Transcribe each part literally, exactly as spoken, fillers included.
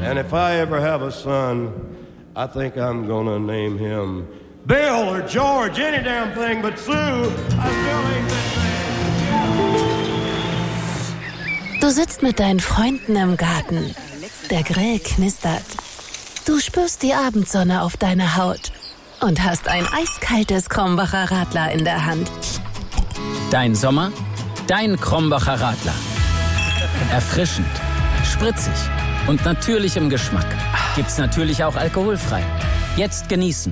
And if I ever have a son, I think I'm gonna name him Bill or George, any damn thing but Sue. I still ain't that man. Du sitzt mit deinen Freunden im Garten. Der Grill knistert. Du spürst die Abendsonne auf deiner Haut und hast ein eiskaltes Krombacher Radler in der Hand. Dein Sommer, dein Krombacher Radler. Erfrischend, spritzig und natürlich im Geschmack. Gibt's natürlich auch alkoholfrei. Jetzt genießen.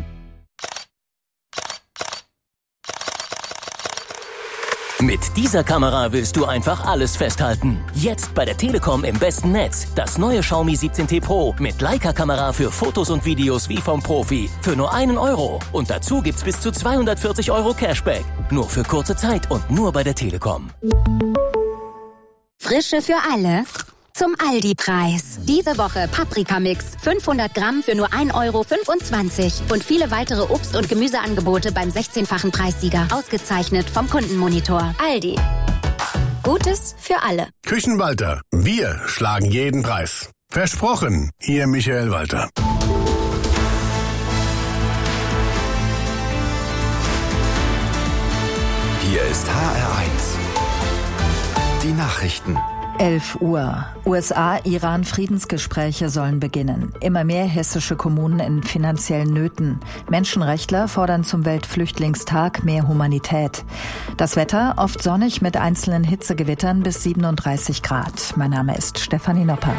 Mit dieser Kamera willst du einfach alles festhalten. Jetzt bei der Telekom im besten Netz. Das neue Xiaomi siebzehn T Pro mit Leica-Kamera für Fotos und Videos wie vom Profi. Für nur einen Euro. Und dazu gibt's bis zu zweihundertvierzig Euro Cashback. Nur für kurze Zeit und nur bei der Telekom. Frische für alle zum Aldi-Preis. Diese Woche Paprika-Mix, fünfhundert Gramm für nur ein Euro fünfundzwanzig. Und viele weitere Obst- und Gemüseangebote beim sechzehnfachen Preissieger. Ausgezeichnet vom Kundenmonitor. Aldi. Gutes für alle. Küchenwalter. Wir schlagen jeden Preis. Versprochen. Ihr Michael Walter. Hier ist H R eins. Die Nachrichten. elf Uhr. U S A-Iran-Friedensgespräche sollen beginnen. Immer mehr hessische Kommunen in finanziellen Nöten. Menschenrechtler fordern zum Weltflüchtlingstag mehr Humanität. Das Wetter oft sonnig mit einzelnen Hitzegewittern bis siebenunddreißig Grad. Mein Name ist Stefanie Nopper.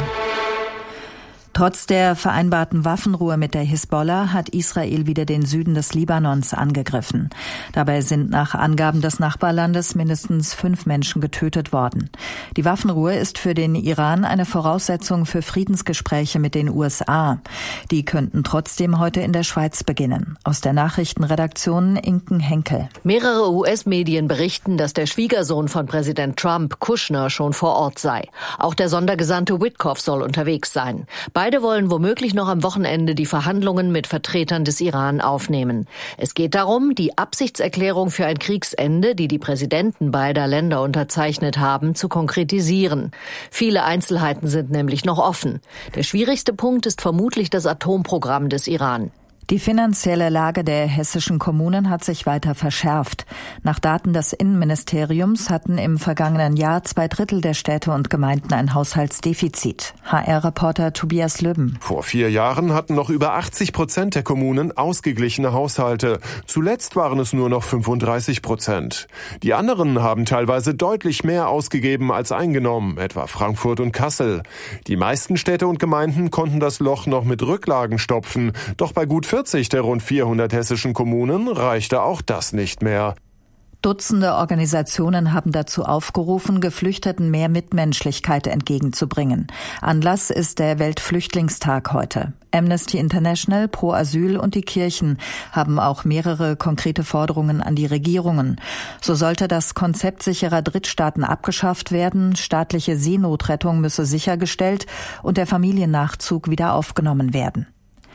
Trotz der vereinbarten Waffenruhe mit der Hisbollah hat Israel wieder den Süden des Libanons angegriffen. Dabei sind nach Angaben des Nachbarlandes mindestens fünf Menschen getötet worden. Die Waffenruhe ist für den Iran eine Voraussetzung für Friedensgespräche mit den U S A. Die könnten trotzdem heute in der Schweiz beginnen. Aus der Nachrichtenredaktion Inken Henkel. Mehrere U S-Medien berichten, dass der Schwiegersohn von Präsident Trump, Kushner, schon vor Ort sei. Auch der Sondergesandte Witkoff soll unterwegs sein. Beide wollen womöglich noch am Wochenende die Verhandlungen mit Vertretern des Iran aufnehmen. Es geht darum, die Absichtserklärung für ein Kriegsende, die die Präsidenten beider Länder unterzeichnet haben, zu konkretisieren. Viele Einzelheiten sind nämlich noch offen. Der schwierigste Punkt ist vermutlich das Atomprogramm des Iran. Die finanzielle Lage der hessischen Kommunen hat sich weiter verschärft. Nach Daten des Innenministeriums hatten im vergangenen Jahr zwei Drittel der Städte und Gemeinden ein Haushaltsdefizit. H R-Reporter Tobias Löben. Vor vier Jahren hatten noch über achtzig Prozent der Kommunen ausgeglichene Haushalte. Zuletzt waren es nur noch fünfunddreißig Prozent. Die anderen haben teilweise deutlich mehr ausgegeben als eingenommen, etwa Frankfurt und Kassel. Die meisten Städte und Gemeinden konnten das Loch noch mit Rücklagen stopfen, doch bei gut vierzig der rund vierhundert hessischen Kommunen reichte auch das nicht mehr. Dutzende Organisationen haben dazu aufgerufen, Geflüchteten mehr Mitmenschlichkeit entgegenzubringen. Anlass ist der Weltflüchtlingstag heute. Amnesty International, Pro Asyl und die Kirchen haben auch mehrere konkrete Forderungen an die Regierungen. So sollte das Konzept sicherer Drittstaaten abgeschafft werden, staatliche Seenotrettung müsse sichergestellt und der Familiennachzug wieder aufgenommen werden.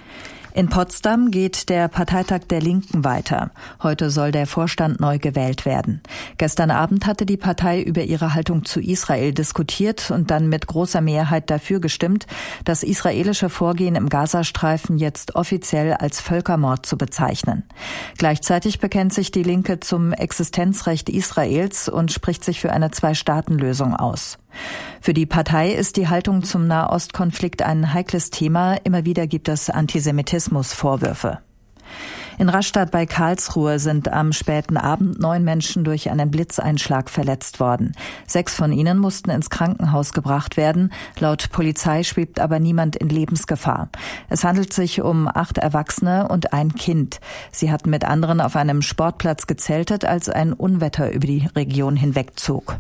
In Potsdam geht der Parteitag der Linken weiter. Heute soll der Vorstand neu gewählt werden. Gestern Abend hatte die Partei über ihre Haltung zu Israel diskutiert und dann mit großer Mehrheit dafür gestimmt, das israelische Vorgehen im Gazastreifen jetzt offiziell als Völkermord zu bezeichnen. Gleichzeitig bekennt sich die Linke zum Existenzrecht Israels und spricht sich für eine Zwei-Staaten-Lösung aus. Für die Partei ist die Haltung zum Nahostkonflikt ein heikles Thema. Immer wieder gibt es Antisemitismusvorwürfe. In Rastatt bei Karlsruhe sind am späten Abend neun Menschen durch einen Blitzeinschlag verletzt worden. Sechs von ihnen mussten ins Krankenhaus gebracht werden. Laut Polizei schwebt aber niemand in Lebensgefahr. Es handelt sich um acht Erwachsene und ein Kind. Sie hatten mit anderen auf einem Sportplatz gezeltet, als ein Unwetter über die Region hinwegzog.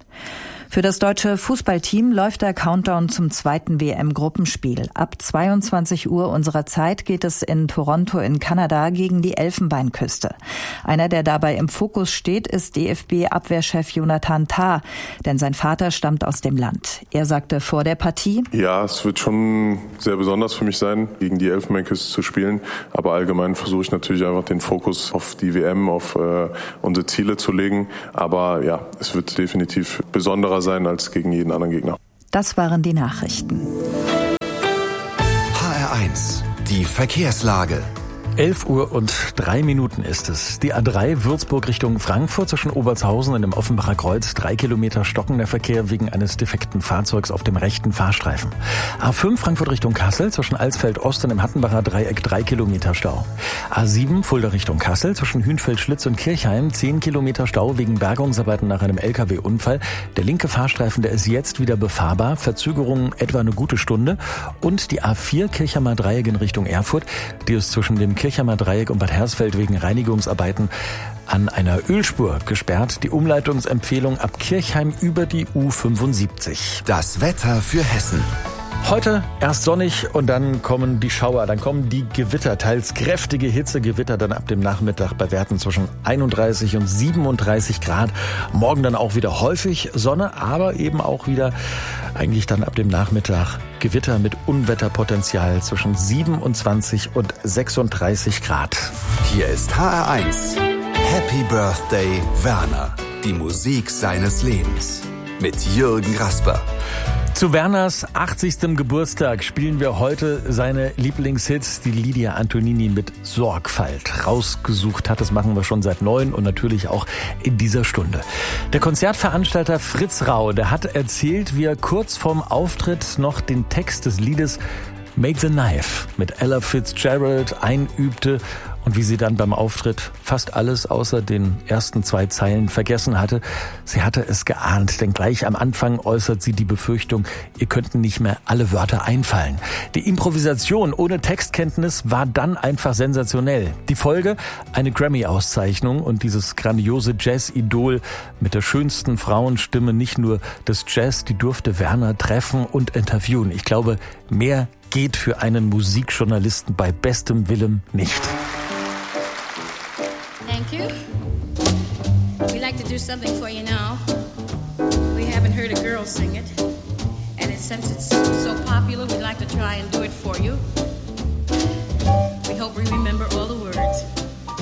Für das deutsche Fußballteam läuft der Countdown zum zweiten W M-Gruppenspiel. Ab zweiundzwanzig Uhr unserer Zeit geht es in Toronto in Kanada gegen die Elfenbeinküste. Einer, der dabei im Fokus steht, ist D F B-Abwehrchef Jonathan Tah, denn sein Vater stammt aus dem Land. Er sagte vor der Partie: Ja, es wird schon sehr besonders für mich sein, gegen die Elfenbeinküste zu spielen. Aber allgemein versuche ich natürlich einfach den Fokus auf die W M, auf äh, unsere Ziele zu legen. Aber ja, es wird definitiv besonderer sein als gegen jeden anderen Gegner. Das waren die Nachrichten. R eins, die Verkehrslage. elf Uhr und drei Minuten ist es. Die A drei Würzburg Richtung Frankfurt zwischen Obertshausen und dem Offenbacher Kreuz. Drei Kilometer stockender Verkehr wegen eines defekten Fahrzeugs auf dem rechten Fahrstreifen. A fünf Frankfurt Richtung Kassel zwischen Alsfeld Ost und dem Hattenbacher Dreieck. Drei Kilometer Stau. A sieben Fulda Richtung Kassel zwischen Hünfeld-Schlitz und Kirchheim. Zehn Kilometer Stau wegen Bergungsarbeiten nach einem L K W-Unfall. Der linke Fahrstreifen, der ist jetzt wieder befahrbar. Verzögerungen etwa eine gute Stunde. Und die A vier Kirchheimer Dreieck in Richtung Erfurt. Die ist zwischen dem Kirchheimer Dreieck und Bad Hersfeld wegen Reinigungsarbeiten an einer Ölspur gesperrt. Die Umleitungsempfehlung ab Kirchheim über die U fünfundsiebzig. Das Wetter für Hessen. Heute erst sonnig und dann kommen die Schauer, dann kommen die Gewitter, teils kräftige Hitzegewitter, dann ab dem Nachmittag bei Werten zwischen einunddreißig und siebenunddreißig Grad. Morgen dann auch wieder häufig Sonne, aber eben auch wieder eigentlich dann ab dem Nachmittag Gewitter mit Unwetterpotenzial zwischen siebenundzwanzig und sechsunddreißig Grad. Hier ist H R eins. Happy Birthday, Werner. Die Musik seines Lebens. Mit Jürgen Rasper. Zu Werners achtzigstem Geburtstag spielen wir heute seine Lieblingshits, die Lydia Antonini mit Sorgfalt rausgesucht hat. Das machen wir schon seit neun und natürlich auch in dieser Stunde. Der Konzertveranstalter Fritz Rau, der hat erzählt, wie er kurz vorm Auftritt noch den Text des Liedes Make the Knife mit Ella Fitzgerald einübte und wie sie dann beim Auftritt fast alles außer den ersten zwei Zeilen vergessen hatte. Sie hatte es geahnt, denn gleich am Anfang äußert sie die Befürchtung, ihr könnten nicht mehr alle Wörter einfallen. Die Improvisation ohne Textkenntnis war dann einfach sensationell. Die Folge, eine Grammy-Auszeichnung und dieses grandiose Jazz-Idol mit der schönsten Frauenstimme nicht nur des Jazz, die durfte Werner treffen und interviewen. Ich glaube, mehr geht für einen Musikjournalisten bei bestem Willen nicht. Thank you. We like to do something for you now. We haven't heard a girl sing it. And it, since it's so popular, we'd like to try and do